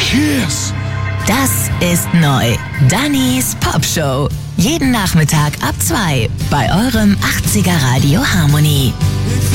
Cheers! Das ist neu. Dannys Popshow. Jeden Nachmittag ab 2 bei eurem 80er Radio Harmony.